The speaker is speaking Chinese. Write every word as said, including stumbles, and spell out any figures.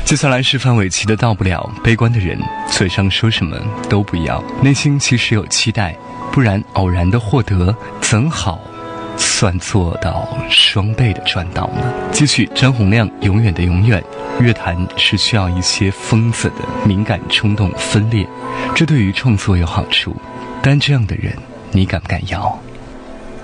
接下来是范玮琪的到不了。悲观的人嘴上说什么都不要，内心其实有期待，不然偶然的获得怎好算做到双倍的赚到呢？继续张洪量永远的永远。乐坛是需要一些疯子的敏感冲动分裂，这对于创作有好处，但这样的人你敢不敢要？